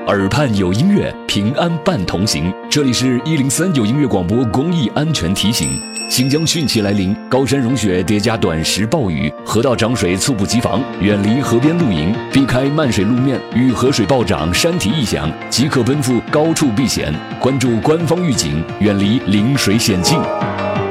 耳畔有音乐，平安伴同行。这里是103.9音乐广播公益安全提醒。新疆汛期来临，高山融雪叠加短时暴雨，河道涨水猝不及防，远离河边露营，避开漫水路面与河水暴涨、山体异响，即可奔赴高处避险。关注官方预警，远离临水险境。